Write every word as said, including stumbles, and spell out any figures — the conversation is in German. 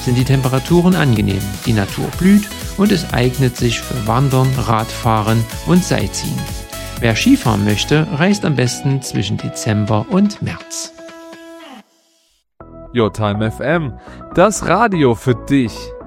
sind die Temperaturen angenehm, die Natur blüht und es eignet sich für Wandern, Radfahren und Sightseeing. Wer Skifahren möchte, reist am besten zwischen Dezember und März. Your Time F M, das Radio für dich.